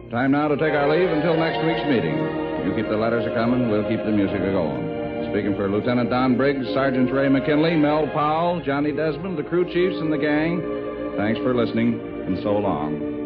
Time now to take our leave until next week's meeting. You keep the letters a-coming, we'll keep the music a-going. Speaking for Lieutenant Don Briggs, Sergeant Ray McKinley, Mel Powell, Johnny Desmond, the crew chiefs, and the gang, thanks for listening, and so long.